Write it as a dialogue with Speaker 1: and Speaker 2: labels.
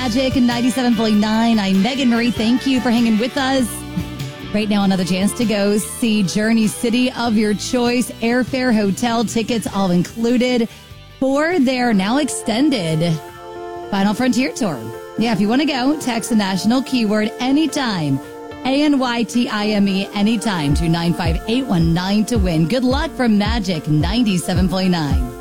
Speaker 1: Magic 97.9. I'm Megan Marie. Thank you for hanging with us. Right now, another chance to go see Journey City of your choice. Airfare, hotel, tickets, all included for their now extended Final Frontier Tour. Yeah, if you want to go, text the national keyword anytime. ANYTIME anytime to 95819 to win. Good luck from Magic 97.9.